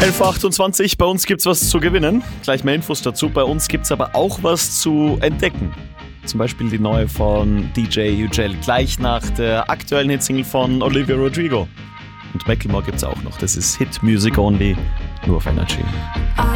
11.28 Uhr, bei uns gibt's was zu gewinnen. Gleich mehr Infos dazu. Bei uns gibt's aber auch was zu entdecken. Zum Beispiel die neue von DJ Ugel, gleich nach der aktuellen Hitsingle von Olivia Rodrigo. Und Macklemore gibt's auch noch. Das ist Hit Music Only, nur auf Energy.